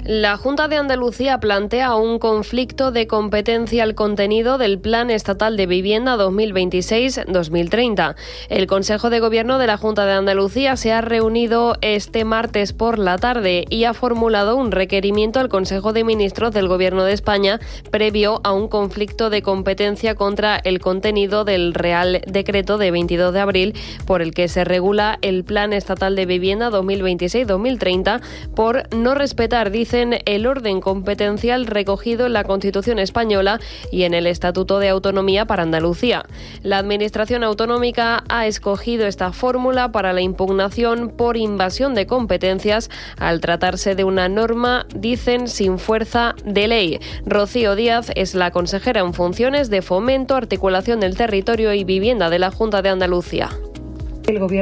La Junta de Andalucía plantea un conflicto de competencia al contenido del Plan Estatal de Vivienda 2026-2030. El Consejo de Gobierno de la Junta de Andalucía se ha reunido este martes por la tarde y ha formulado un requerimiento al Consejo de Ministros del Gobierno de España previo a un conflicto de competencia contra el contenido del Real Decreto de 22 de abril por el que se regula el Plan Estatal de Vivienda 2026-2030 por no respetar, dicen, el orden competencial recogido en la Constitución española y en el Estatuto de Autonomía para Andalucía. La Administración autonómica ha escogido esta fórmula para la impugnación por invasión de competencias al tratarse de una norma, dicen, sin fuerza de ley. Rocío Díaz es la consejera en funciones de Fomento, Articulación del Territorio y Vivienda de la Junta de Andalucía. El Gobierno